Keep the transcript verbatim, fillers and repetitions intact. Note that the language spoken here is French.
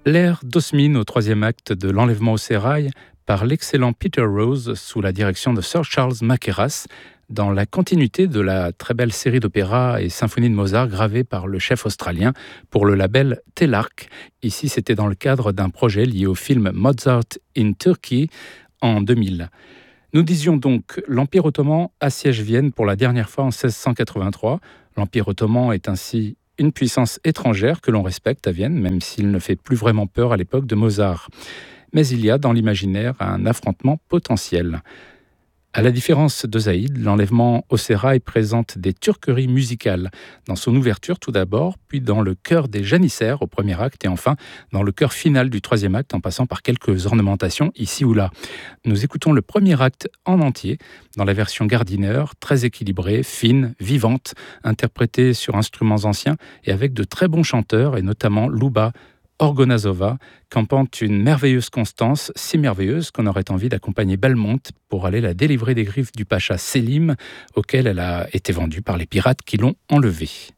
L'air d'Osmine au troisième acte de L'Enlèvement au sérail par l'excellent Peter Rose sous la direction de Sir Charles Mackerras, dans la continuité de la très belle série d'opéras et symphonies de Mozart gravée par le chef australien pour le label Telarc. Ici, c'était dans le cadre d'un projet lié au film Mozart in Turkey en deux mille. Nous disions donc l'Empire ottoman assiège Vienne pour la dernière fois en seize cent quatre-vingt-trois. L'Empire ottoman est ainsi une puissance étrangère que l'on respecte à Vienne, même s'il ne fait plus vraiment peur à l'époque de Mozart. Mais il y a dans l'imaginaire un affrontement potentiel. À la différence de Zaïd, l'enlèvement au sérail présente des turqueries musicales. Dans son ouverture tout d'abord, puis dans le chœur des janissaires au premier acte et enfin dans le chœur final du troisième acte en passant par quelques ornementations ici ou là. Nous écoutons le premier acte en entier dans la version Gardiner, très équilibrée, fine, vivante, interprétée sur instruments anciens et avec de très bons chanteurs et notamment Luba Orgonazova, campant une merveilleuse constance, si merveilleuse qu'on aurait envie d'accompagner Belmont pour aller la délivrer des griffes du pacha Selim, auquel elle a été vendue par les pirates qui l'ont enlevée.